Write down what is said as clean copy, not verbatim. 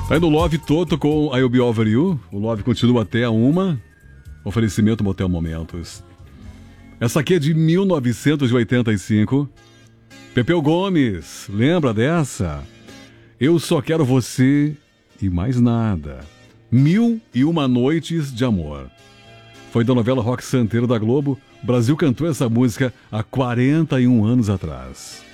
Tá aí no Love Toto com I'll Be Over You. O Love continua até a 1. Oferecimento Motel Momentos. Essa aqui é de 1985. Pepeu Gomes, lembra dessa? Eu Só Quero Você e Mais Nada. 1001 Noites de Amor. Foi da novela Rock Santeiro da Globo. O Brasil cantou essa música há 41 anos atrás.